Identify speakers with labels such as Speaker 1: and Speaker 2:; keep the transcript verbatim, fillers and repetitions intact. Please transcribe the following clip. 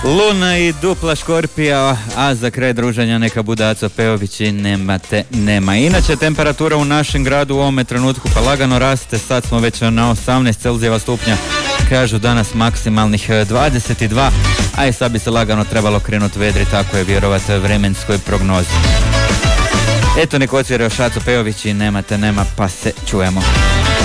Speaker 1: Luna i dupla škorpija, a za kraj druženja neka bude Aco Pejović i nemate nema. Inače, temperatura u našem gradu u ovome trenutku pa lagano raste, sad smo već na osamnaest Celzijeva stupnja, kažu danas maksimalnih dvadeset dva, a i sad bi se lagano trebalo krenuti vedri, tako je vjerovati vremenskoj prognozi. Eto, nek odsvira još Aco Pejović i nemate nema, pa se čujemo.